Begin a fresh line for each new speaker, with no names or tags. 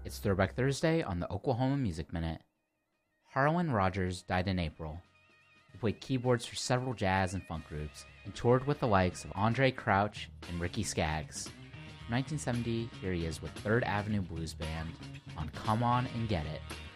It's Throwback Thursday on the Oklahoma Music Minute. Harlan Rogers died in April. He played keyboards for several jazz and funk groups and toured with the likes of Andre Crouch and Ricky Skaggs. From 1970, here he is with Third Avenue Blues Band on Come On and Get It.